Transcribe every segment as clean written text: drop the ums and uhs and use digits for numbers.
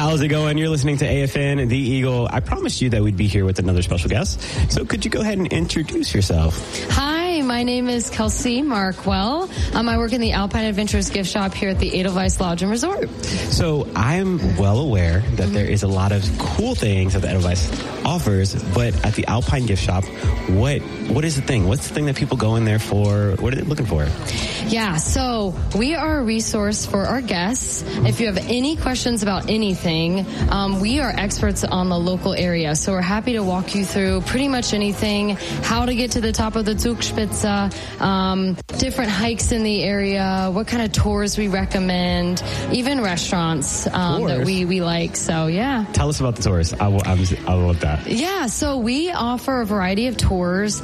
How's it going? You're listening to AFN, The Eagle. I promised you that we'd be here with another special guest. So could you go ahead and introduce yourself? Hi, my name is Kelsey Markwell. I work in the Alpine Adventures gift shop here at the Edelweiss Lodge and Resort. So I'm well aware that there is a lot of cool things that the Edelweiss offers, but at the Alpine gift shop, what is the thing? What's the thing that people go in there for? What are they looking for? Yeah, so we are a resource for our guests. If you have any questions about anything, we are experts on the local area. So we're happy to walk you through pretty much anything, how to get to the top of the Zugspitze, different hikes in the area, what kind of tours we recommend, even restaurants that we like. So, yeah. Tell us about the tours. I love that. Yeah, so we offer a variety of tours.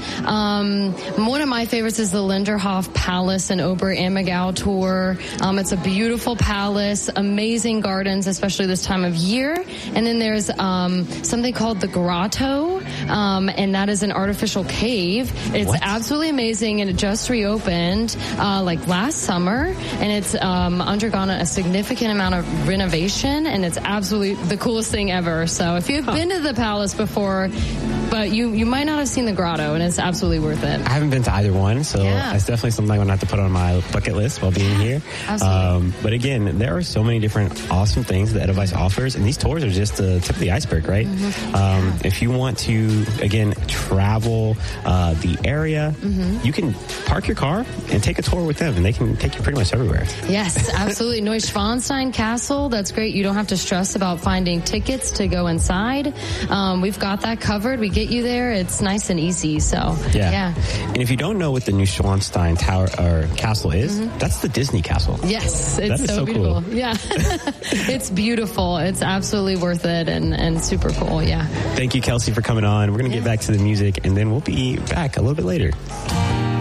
One of my favorites is the Linderhof Palace and Oberammergau tour. It's a beautiful palace, amazing gardens, especially this time of year. And then there's something called the Grotto, and that is an artificial cave. It's absolutely amazing, and it just reopened like last summer, and it's undergone a significant amount of renovation, and it's absolutely the coolest thing ever. So if you've been to the palace before, but you might not have seen the Grotto, and it's absolutely worth it. I haven't been to either one, so that's definitely something I'm going to have to put on my bucket list while being here. Absolutely. But again, there are so many different awesome things that Edelweiss offers, and these tours are just the tip of the iceberg, right? If you want to, again, travel the area, you can park your car and take a tour with them, and they can take you pretty much everywhere. Yes, absolutely. Neuschwanstein Castle, that's great. You don't have to stress about finding tickets to go inside. We've got that covered. We get you there. It's nice and easy. So, yeah. And if you don't know what the Neuschwanstein Tower or Castle is, that's the Disney Castle. Yes, it's so beautiful. Cool. Yeah, it's beautiful. It's absolutely worth it and super cool. Yeah. Thank you, Kelsey, for coming on. We're going to get back to the music, and then we'll be back a little bit later.